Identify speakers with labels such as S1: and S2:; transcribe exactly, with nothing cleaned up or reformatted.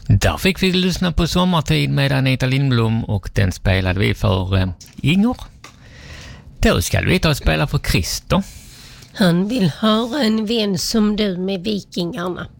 S1: Där fick vi lyssna på Sommartid med Anita Lindblom och den spelade vi för eh, Inger. Då ska vi ta och spela för Christer.
S2: Han vill höra En vän som du med Vikingarna.